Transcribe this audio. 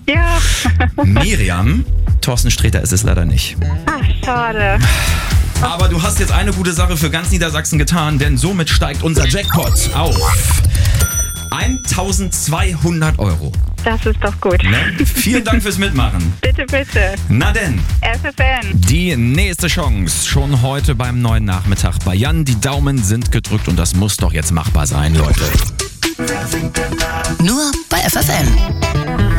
Ja. Miriam, Thorsten Sträter ist es leider nicht. Ach, schade. Aber du hast jetzt eine gute Sache für ganz Niedersachsen getan, denn somit steigt unser Jackpot auf 1.200 Euro. Das ist doch gut. Ne? Vielen Dank fürs Mitmachen. Bitte, bitte. Na denn, FFN. die nächste Chance schon heute beim neuen Nachmittag bei Jan. Die Daumen sind gedrückt und das muss doch jetzt machbar sein, Leute. Nur bei FFN.